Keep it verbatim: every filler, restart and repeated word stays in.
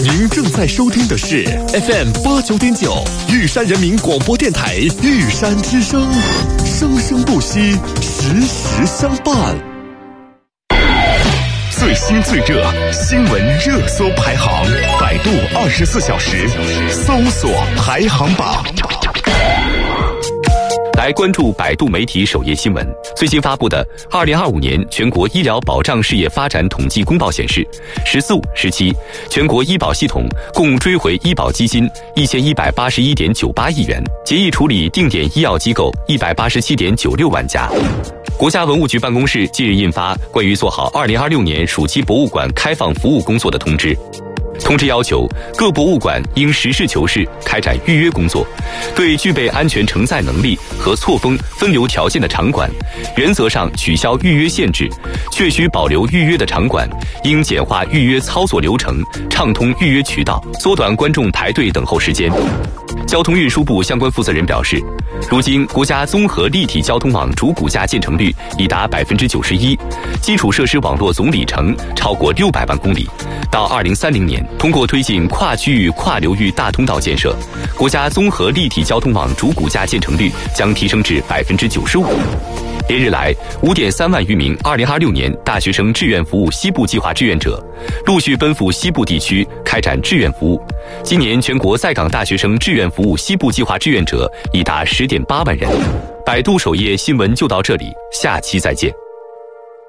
您正在收听的是 F M 八九点九玉山人民广播电台玉山之声，生生不息，时时相伴。最新最热新闻热搜排行，百度二十四小时搜索排行榜。 来关注百度媒体首页新闻。最新发布的二零二五年全国医疗保障事业发展统计公报显示，十四、十七全国医保系统共追回医保基金一千一百八十一点九八亿元，结议处理定点医药机构一百八十七点九六万家。国家文物局办公室近日印发关于做好二零二六年暑期博物馆开放服务工作的通知。通知要求，各博物馆应实事求是开展预约工作，对具备安全承载能力和错峰分流条件的场馆，原则上取消预约限制；确需保留预约的场馆，应简化预约操作流程，畅通预约渠道，缩短观众排队等候时间。交通运输部相关负责人表示，如今国家综合立体交通网主骨架建成率已达百分之九十一，基础设施网络总里程超过六百万公里。到二零三零年，通过推进跨区域、跨流域大通道建设，国家综合立体交通网主骨架建成率将提升至百分之九十五。连日来，五点三万余名二零二六年大学生志愿服务西部计划志愿者陆续奔赴西部地区开展志愿服务。今年全国在岗大学生志愿服务西部计划志愿者已达十点八万人。百度首页新闻就到这里，下期再见。